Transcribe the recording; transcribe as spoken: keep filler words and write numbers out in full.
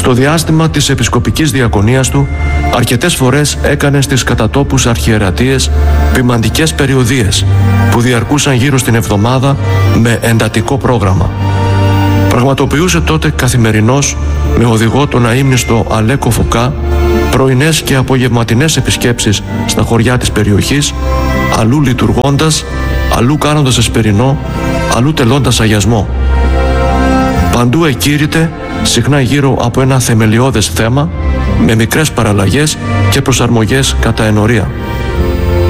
Στο διάστημα της επισκοπικής διακονίας του, αρκετές φορές έκανε στις κατατόπους αρχιερατείες ποιμαντικές περιοδίες που διαρκούσαν γύρω στην εβδομάδα με εντατικό πρόγραμμα. Πραγματοποιούσε τότε καθημερινώς με οδηγό τον αείμνηστο Αλέκο Φωκά πρωινές και απογευματινές επισκέψεις στα χωριά της περιοχής, αλλού λειτουργώντας, αλλού κάνοντας εσπερινό, αλλού τελώντας αγιασμό. Παντού εκήρυτε, συχνά γύρω από ένα θεμελιώδες θέμα, με μικρές παραλλαγές και προσαρμογές κατά ενορία.